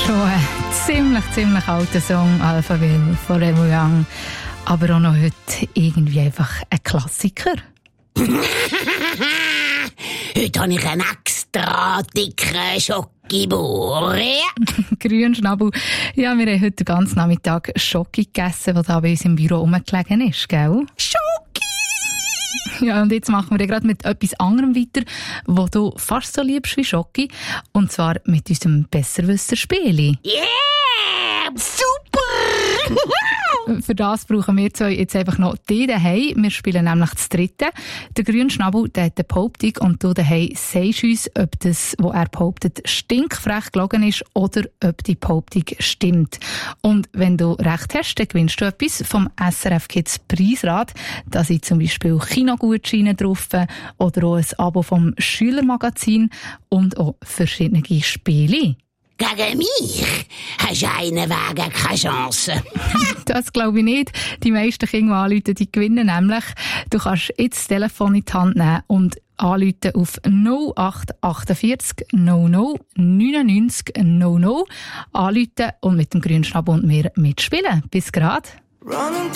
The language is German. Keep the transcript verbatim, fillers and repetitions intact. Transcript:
Schon ein ziemlich, ziemlich alter Song, Alphaville von Remo Young. Aber auch noch heute irgendwie einfach ein Klassiker. Heute habe ich einen extra dicken Schokibur. Grünschnabel. Ja, wir haben heute den ganzen Nachmittag Schoki gegessen, der da bei uns im Büro rumgelegen ist, gell? Schoki! Ja, und jetzt machen wir gerade mit etwas anderem weiter, wo du fast so liebst wie Schoki. Und zwar mit unserem Besserwisser-Spieli. Yeah! Super! Für das brauchen wir zwei jetzt einfach noch die daheim. Wir spielen nämlich das dritte. Der Grünschnabel, der hat eine Behauptung und du daheim sagst uns, ob das, was er behauptet, stinkfrech gelogen ist oder ob die Behauptung stimmt. Und wenn du recht hast, dann gewinnst du etwas vom S R F Kids Preisrad. Da sind zum Beispiel Kinogutscheine drauf oder auch ein Abo vom Schülermagazin und auch verschiedene Spiele. Gegen mich hast du einen Weg keine Chance. Das glaube ich nicht. Die meisten Kinder, die anrufen, die gewinnen nämlich. Du kannst jetzt das Telefon in die Hand nehmen und anrufen auf null acht achtundvierzig null null neunundneunzig null null. Anrufen und mit dem Grünschnabel und mir mitspielen. Bis grad.